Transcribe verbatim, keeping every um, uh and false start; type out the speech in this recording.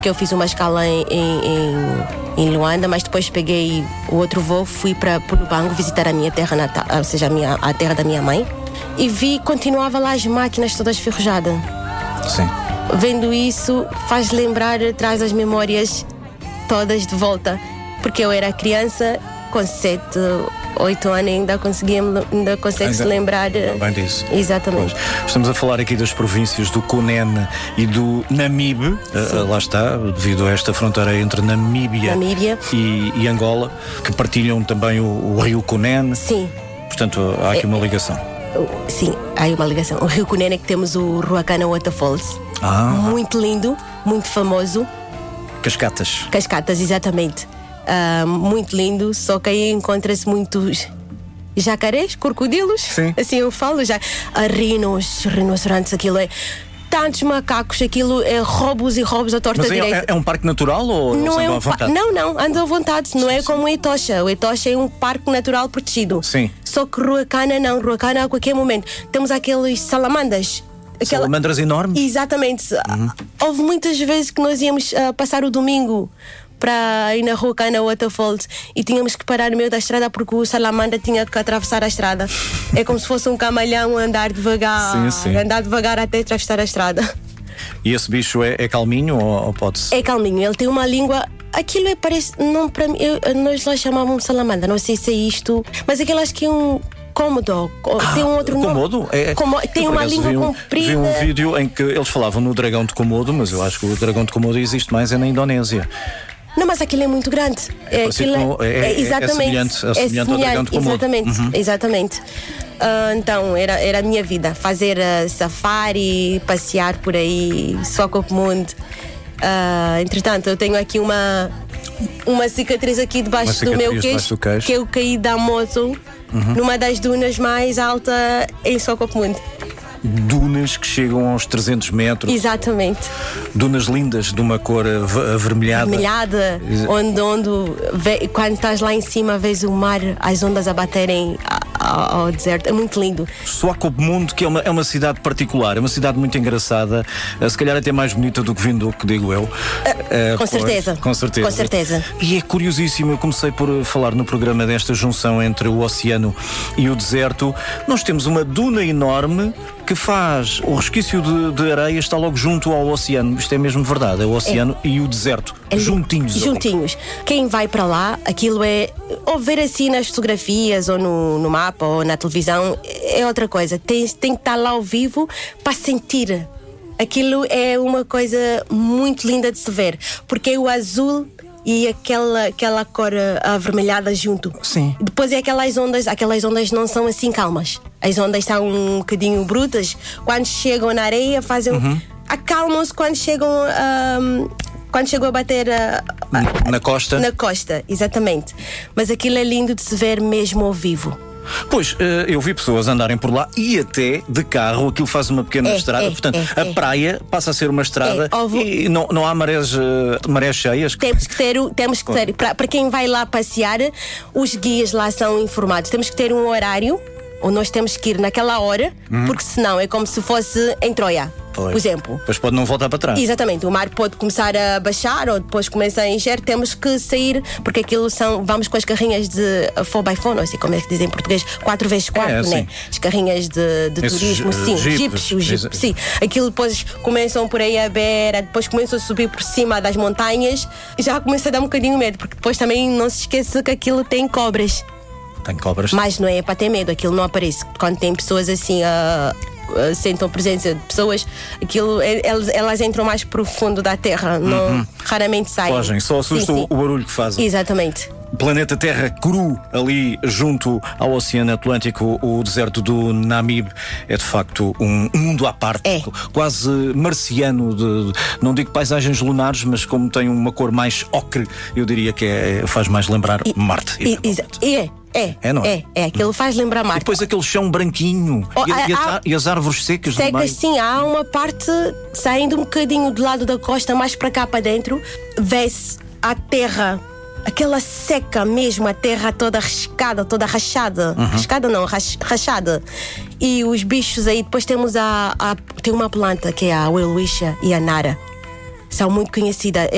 que eu fiz uma escala em, em, em, em Luanda, mas depois peguei o outro voo, fui para Lubango visitar a minha terra natal, ou seja, a, minha, a terra da minha mãe, e vi, continuava lá as máquinas todas ferrujadas. Sim. Vendo isso, faz lembrar, traz as memórias todas de volta, porque eu era criança, com sete, oito anos, ainda conseguia, ainda consegue se lembrar. Bem disso. Exatamente. Pois. Estamos a falar aqui das províncias do Cunene e do Namibe. Uh, lá está, devido a esta fronteira entre Namíbia, Namíbia. E, e Angola, que partilham também o, o rio Cunene. Sim. Portanto, há aqui é, uma ligação. Sim, há uma ligação. O rio Cunene é que temos o Ruacana Waterfalls. Ah. Muito lindo, muito famoso. Cascatas. Cascatas, exatamente. Uh, muito lindo, só que aí encontra-se muitos jacarés, crocodilos. Sim. Assim eu falo já. Uh, rinos, rinocerontes, aquilo é. Tantos macacos, aquilo é roubos e roubos à torta Mas direita. É, é um parque natural ou não é andam um à vontade? Não, não, andam à vontade. Não sim, é sim. como o Etosha. O Etosha é um parque natural protegido. Sim. Só que Ruacana não. Ruacana a qualquer momento. Temos aqueles salamandas. Aquela... Salamandras enormes? Exatamente. Uhum. Houve muitas vezes que nós íamos uh, passar o domingo para ir na Ruacana Waterfalls e tínhamos que parar no meio da estrada porque o salamandra tinha que atravessar a estrada. É como se fosse um camalhão andar devagar, sim, sim. andar devagar até atravessar a estrada. E esse bicho é, é calminho ou, ou pode-se? É calminho, ele tem uma língua. Aquilo é, parece. Não, para mim, eu, nós lá chamávamos salamandra, não sei se é isto, mas aquilo acho que é um. Cômodo, ah, tem um outro nome. Komodo? É, Como, tem uma língua vi um, comprida. Vi um vídeo em que eles falavam no dragão de Komodo, mas eu acho que o dragão de Komodo existe mais é na Indonésia. Não, mas aquilo é muito grande. É, aquilo é, é, é, exatamente, é semelhante, é semelhante ao dragão de Komodo. Exatamente, uhum. exatamente. Uh, então, era, era a minha vida. Fazer uh, safari, passear por aí, só com o mundo. Uh, entretanto, eu tenho aqui uma, uma cicatriz aqui debaixo cicatriz do meu queixo, queixo, que eu caí da moto uhum. numa das dunas mais altas em Socomundo. Dunas que chegam aos trezentos metros. Exatamente. Dunas lindas, de uma cor avermelhada. Avermelhada, onde, onde vê, quando estás lá em cima vês o mar, as ondas a baterem ao, ao deserto. É muito lindo. Swakopmund, que é uma, é uma cidade particular, é uma cidade muito engraçada, se calhar até mais bonita do que Windhoek, digo eu. Uh, uh, com pois, certeza. Com certeza. Com certeza. E é curiosíssimo, eu comecei por falar no programa desta junção entre o oceano e o deserto. Nós temos uma duna enorme que faz o resquício de, de areia está logo junto ao oceano. Isto é mesmo verdade, é o oceano é. e o deserto, é, juntinhos. Juntinhos. Quem vai para lá, aquilo é, ou ver assim nas fotografias, ou no, no mapa, ou na televisão, é outra coisa. Tem, tem que estar lá ao vivo para sentir. Aquilo é uma coisa muito linda de se ver, porque é o azul e aquela, aquela cor avermelhada junto. Sim. Depois é aquelas ondas, aquelas ondas não são assim calmas. As ondas são um bocadinho brutas. Quando chegam na areia, fazem. Uhum. Acalmam-se quando chegam. Um, quando chegam a bater. Uh, na costa? Na costa, exatamente. Mas aquilo é lindo de se ver mesmo ao vivo. Pois, eu vi pessoas andarem por lá e até de carro, aquilo faz uma pequena é, estrada, é, portanto, é, a é. praia passa a ser uma estrada é, ovo... e não, não há marés, marés cheias. Temos que ter, temos que ter para quem vai lá passear, os guias lá são informados. Temos que ter um horário, ou nós temos que ir naquela hora, hum. porque senão é como se fosse em Troia. Por exemplo. Depois pode não voltar para trás. Exatamente, o mar pode começar a baixar ou depois começa a encher, temos que sair, porque aquilo são, vamos com as carrinhas de four by four, não sei como é que dizem em português, quatro vezes quatro, é, né? As carrinhas de, de turismo, uh, sim, jipes, os jipes, sim. Aquilo depois começam por aí a beira, depois começam a subir por cima das montanhas, já começa a dar um bocadinho medo, porque depois também não se esqueça que aquilo tem cobras. Tem cobras? Mas não é para ter medo, aquilo não aparece. Quando tem pessoas assim a. Uh, sentam presença de pessoas, aquilo, elas, elas entram mais profundo da terra, não, uhum. raramente saem. Fogem, só assusta sim, sim. o barulho que fazem. Exatamente. Planeta Terra cru, ali junto ao Oceano Atlântico, o deserto do Namibe é de facto um mundo à parte, é. quase marciano, de, não digo paisagens lunares, mas como tem uma cor mais ocre, eu diria que é, faz mais lembrar e, Marte. E, e, é. É, é, não é? É, é, aquilo faz lembrar Marte. E depois aquele chão branquinho oh, e, há, e, as, e as árvores secas secas, no meio. Sim, há uma parte saindo um bocadinho do lado da costa, mais para cá para dentro, vê-se a terra, aquela seca mesmo, a terra toda riscada, toda rachada. Uhum. Riscada não, rach, rachada. E os bichos aí, depois temos a, a tem uma planta que é a Welwitschia e a Nara. São muito conhecidas.